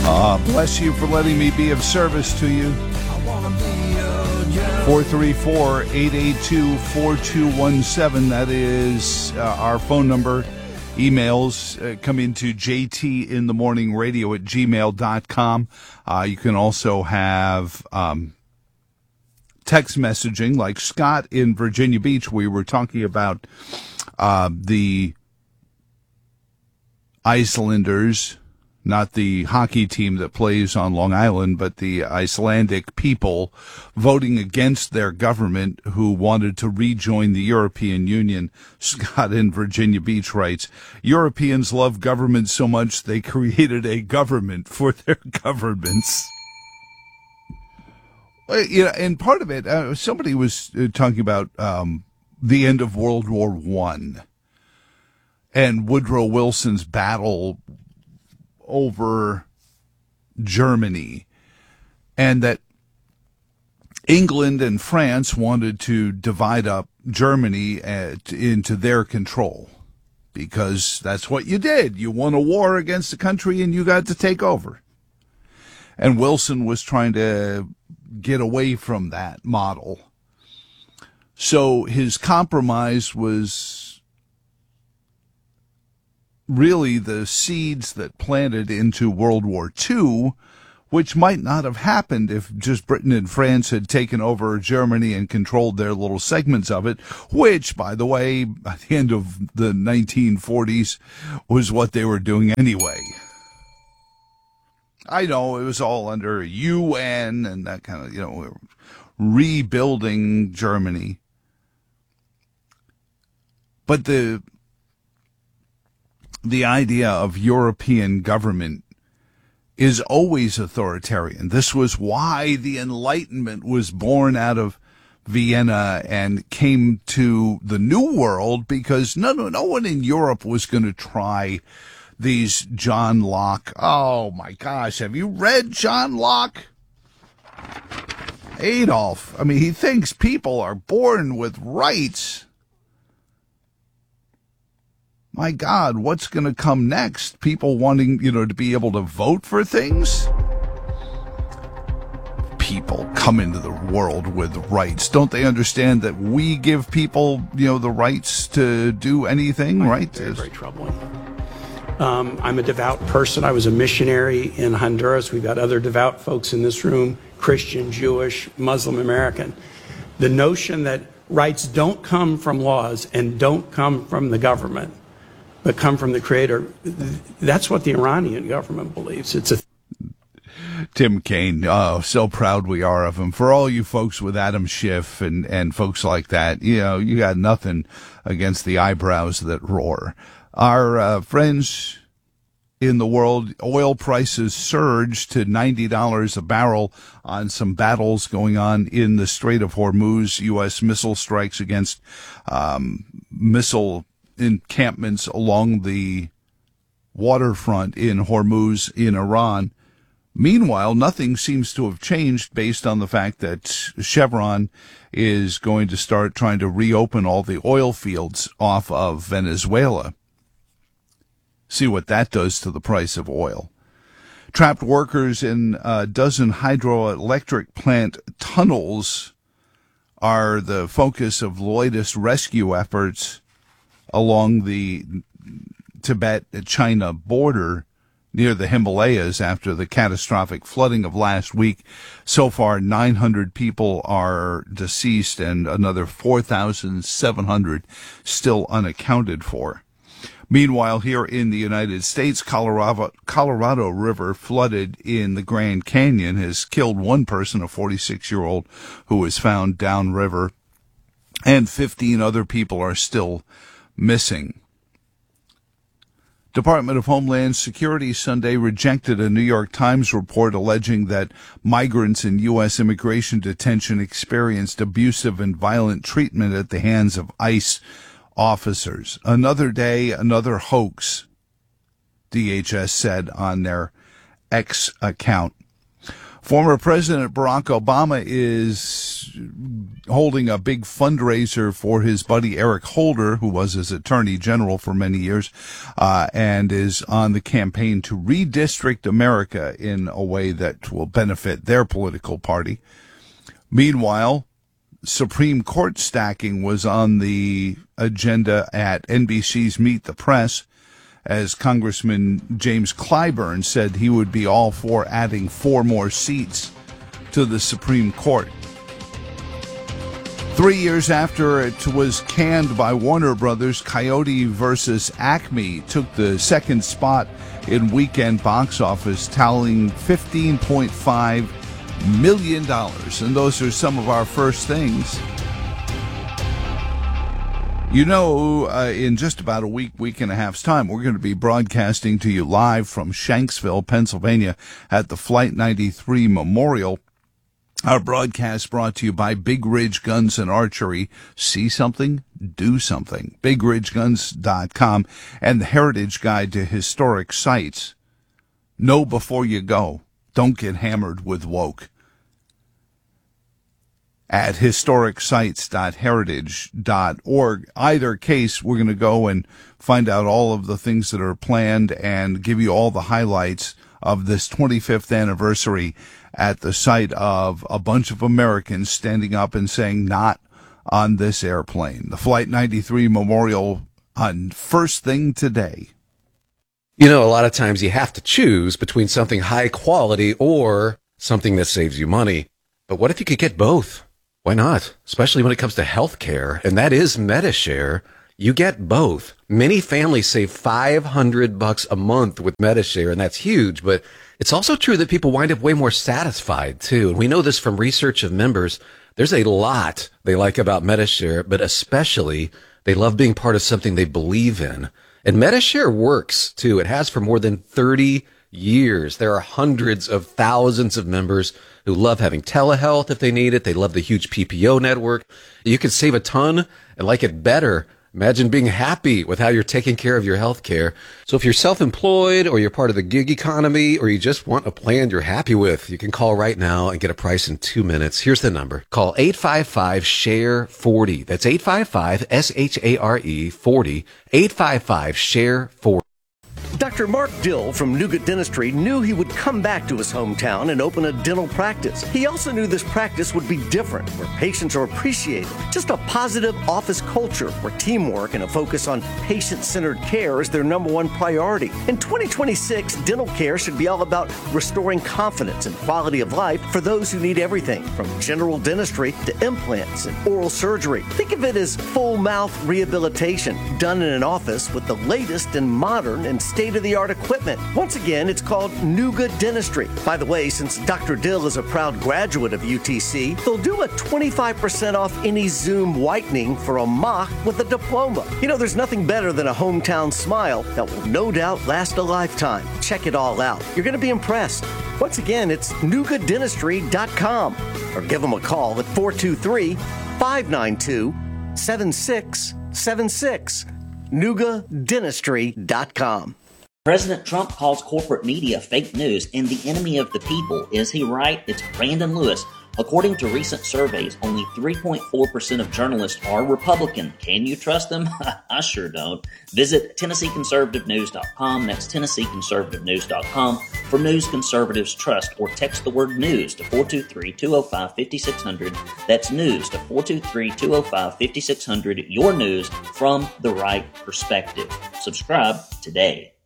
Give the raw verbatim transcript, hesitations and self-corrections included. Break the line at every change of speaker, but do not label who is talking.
Uh, bless you for letting me be of service to you. four three four, eight eight two, four two one seven. That is uh, our phone number. Emails uh, come into j t in the morning radio at gmail dot com. Uh, you can also have um, text messaging like Scott in Virginia Beach. We were talking about uh, the Icelanders, not the hockey team that plays on Long Island, but the Icelandic people voting against their government who wanted to rejoin the European Union. Scott in Virginia Beach writes, Europeans love government so much they created a government for their governments. You know, and part of it, uh, somebody was uh, talking about um, the end of World War One and Woodrow Wilson's battle over Germany, and that England and France wanted to divide up Germany at, into their control, because that's what you did. You won a war against a country and you got to take over. And Wilson was trying to get away from that model. So his compromise was really the seeds that planted into World War Two, which might not have happened if just Britain and France had taken over Germany and controlled their little segments of it, which, by the way, at the end of the nineteen forties was what they were doing anyway. I know it was all under U N and that kind of, you know, rebuilding Germany. But the The idea of European government is always authoritarian. This was why the Enlightenment was born out of Vienna and came to the New World, because no, no, no one in Europe was going to try these John Locke. Oh my gosh, have you read John Locke? Adolf. I mean, he thinks people are born with rights. My God, what's going to come next? People wanting, you know, to be able to vote for things? People come into the world with rights. Don't they understand that we give people, you know, the rights to do anything, right?
Very, very troubling. Um, I'm a devout person. I was a missionary in Honduras. We've got other devout folks in this room, Christian, Jewish, Muslim, American. The notion that rights don't come from laws and don't come from the government, but come from the Creator, that's what the Iranian government believes. It's a
Tim Kaine, oh, so proud we are of him. For all you folks with Adam Schiff and, and folks like that, you know, you got nothing against the eyebrows that roar. Our uh, friends in the world, oil prices surged to ninety dollars a barrel on some battles going on in the Strait of Hormuz. U S missile strikes against um, missile encampments along the waterfront in Hormuz in Iran. Meanwhile, nothing seems to have changed based on the fact that Chevron is going to start trying to reopen all the oil fields off of Venezuela. See what that does to the price of oil. Trapped workers in a dozen hydroelectric plant tunnels are the focus of the latest rescue efforts along the Tibet-China border near the Himalayas after the catastrophic flooding of last week. So far, nine hundred people are deceased and another four thousand seven hundred still unaccounted for. Meanwhile, here in the United States, Colorado, Colorado River flooded in the Grand Canyon has killed one person, a forty-six-year-old, who was found downriver, and fifteen other people are still missing. Department of Homeland Security Sunday rejected a New York Times report alleging that migrants in U S immigration detention experienced abusive and violent treatment at the hands of ICE officers. Another day, another hoax, D H S said on their X account. Former President Barack Obama is holding a big fundraiser for his buddy Eric Holder, who was his attorney general for many years, uh, and is on the campaign to redistrict America in a way that will benefit their political party. Meanwhile, Supreme Court stacking was on the agenda at N B C's Meet the Press, as Congressman James Clyburn said he would be all for adding four more seats to the Supreme Court. Three years after it was canned by Warner Brothers, Coyote versus Acme took the second spot in weekend box office, tallying fifteen point five million dollars. And those are some of our first things. You know, uh, in just about a week, week and a half's time, we're going to be broadcasting to you live from Shanksville, Pennsylvania at the Flight ninety-three Memorial. Our broadcast brought to you by Big Ridge Guns and Archery. See something? Do something. big ridge guns dot com and the Heritage Guide to Historic Sites. Know before you go. Don't get hammered with woke. At historic sites dot heritage dot org. Either case, we're going to go and find out all of the things that are planned and give you all the highlights of this twenty-fifth anniversary at the site of a bunch of Americans standing up and saying, not on this airplane. The Flight ninety-three Memorial on first thing today.
You know, a lot of times you have to choose between something high quality or something that saves you money. But what if you could get both? Why not? Especially when it comes to health care, and that is Medi-Share. You get both. Many families save five hundred bucks a month with Medi-Share, and that's huge, but it's also true that people wind up way more satisfied, too. And we know this from research of members. There's a lot they like about Medi-Share, but especially they love being part of something they believe in. And Medi-Share works, too. It has for more than thirty years. There are hundreds of thousands of members who love having telehealth if they need it. They love the huge P P O network. You can save a ton and like it better. Imagine being happy with how you're taking care of your health care. So if you're self-employed or you're part of the gig economy or you just want a plan you're happy with, you can call right now and get a price in two minutes. Here's the number. Call eight five five, S H A R E, forty. That's eight five five, S H A R E, forty. eight five five, S H A R E, forty.
Doctor Mark Dill from Nougat Dentistry knew he would come back to his hometown and open a dental practice. He also knew this practice would be different, where patients are appreciated. Just a positive office culture where teamwork and a focus on patient-centered care is their number one priority. In twenty twenty-six, dental care should be all about restoring confidence and quality of life for those who need everything from general dentistry to implants and oral surgery. Think of it as full mouth rehabilitation done in an office with the latest and modern and state-of-the-art equipment. Once again, it's called Nougat Dentistry. By the way, since Doctor Dill is a proud graduate of U T C, they'll do a twenty-five percent off any Zoom whitening for a mock with a diploma. You know, there's nothing better than a hometown smile that will no doubt last a lifetime. Check it all out. You're going to be impressed. Once again, it's nougat dentistry dot com or give them a call at four two three, five nine two, seven six seven six. nougat dentistry dot com.
President Trump calls corporate media fake news and the enemy of the people. Is he right? It's Brandon Lewis. According to recent surveys, only three point four percent of journalists are Republican. Can you trust them? I sure don't. Visit Tennessee Conservative News dot com. That's Tennessee Conservative News dot com for news conservatives trust, or text the word news to four two three, two oh five, five six zero zero. That's news to four two three, two oh five, five six zero zero. Your news from the right perspective. Subscribe today.